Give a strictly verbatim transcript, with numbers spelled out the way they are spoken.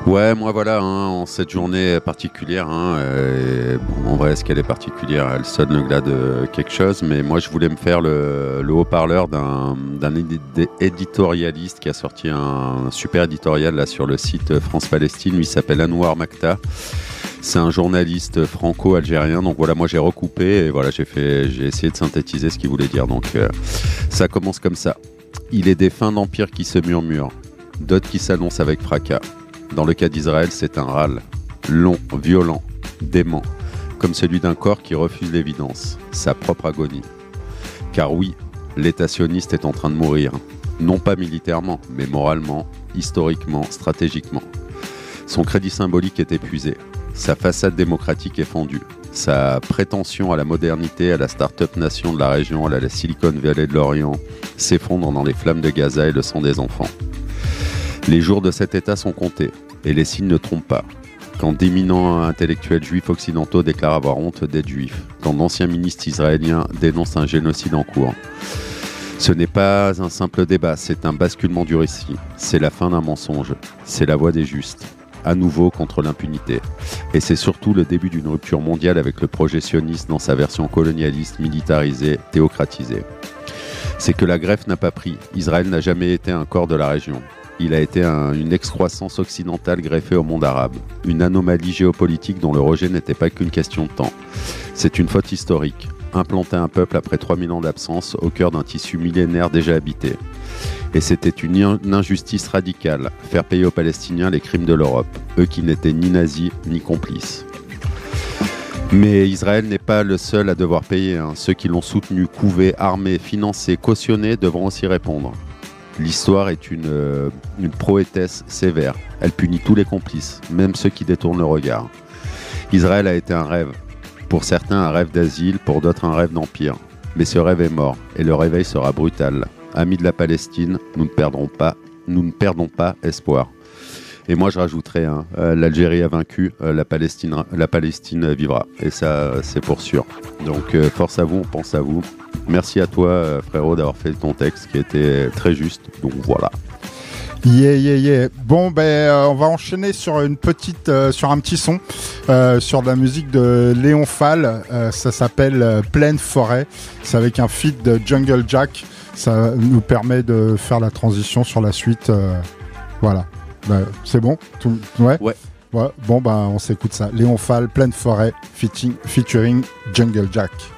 Ouais, moi voilà, hein, en cette journée particulière, hein, euh, bon, en vrai, est-ce qu'elle est particulière? Elle sonne le glas de quelque chose, mais moi je voulais me faire le, le haut-parleur d'un, d'un édi- éditorialiste qui a sorti un super éditorial là, sur le site France-Palestine. Lui, il s'appelle Anouar Makta. C'est un journaliste franco-algérien, donc voilà, moi j'ai recoupé et voilà, j'ai fait, j'ai essayé de synthétiser ce qu'il voulait dire. Donc euh, ça commence comme ça. Il est des fins d'empire qui se murmurent, d'autres qui s'annoncent avec fracas. Dans le cas d'Israël, c'est un râle, long, violent, dément, comme celui d'un corps qui refuse l'évidence, sa propre agonie. Car oui, l'État sioniste est en train de mourir, non pas militairement, mais moralement, historiquement, stratégiquement. Son crédit symbolique est épuisé, sa façade démocratique est fondue, sa prétention à la modernité, à la start-up nation de la région, à la Silicon Valley de l'Orient, s'effondre dans les flammes de Gaza et le sang des enfants. Les jours de cet État sont comptés, et les signes ne trompent pas. Quand d'éminents intellectuels juifs occidentaux déclarent avoir honte d'être juifs, quand d'anciens ministres israéliens dénoncent un génocide en cours. Ce n'est pas un simple débat, c'est un basculement du récit. C'est la fin d'un mensonge, c'est la voix des justes, à nouveau contre l'impunité. Et c'est surtout le début d'une rupture mondiale avec le projet sioniste dans sa version colonialiste, militarisée, théocratisée. C'est que la greffe n'a pas pris, Israël n'a jamais été un corps de la région. Il a été un, une excroissance occidentale greffée au monde arabe, une anomalie géopolitique dont le rejet n'était pas qu'une question de temps. C'est une faute historique, implanter un peuple après trois mille ans d'absence au cœur d'un tissu millénaire déjà habité. Et c'était une, une injustice radicale, faire payer aux Palestiniens les crimes de l'Europe, eux qui n'étaient ni nazis ni complices. Mais Israël n'est pas le seul à devoir payer, hein. Ceux qui l'ont soutenu, couvé, armé, financé, cautionné devront aussi répondre. L'histoire est une, euh, une poétesse sévère. Elle punit tous les complices, même ceux qui détournent le regard. Israël a été un rêve. Pour certains, un rêve d'asile, pour d'autres, un rêve d'empire. Mais ce rêve est mort, et le réveil sera brutal. Amis de la Palestine, nous ne perdrons pas, nous ne perdons pas espoir. Et moi, je rajouterais, hein, euh, l'Algérie a vaincu, euh, la Palestine, la Palestine vivra. Et ça, c'est pour sûr. Donc, euh, force à vous, on pense à vous. Merci à toi, euh, frérot, d'avoir fait ton texte qui était très juste. Donc, voilà. Yeah, yeah, yeah. Bon, ben, euh, on va enchaîner sur une petite, euh, sur un petit son, euh, sur de la musique de Léon Fall. Euh, ça s'appelle euh, Pleine Forêt. C'est avec un feat de Jungle Jack. Ça nous permet de faire la transition sur la suite. Euh, voilà. Ben, c'est bon? Tout... Ouais. Ouais. Ouais. Bon, ben, on s'écoute ça. Léon Fall, Pleine Forêt, featuring, featuring Jungle Jack.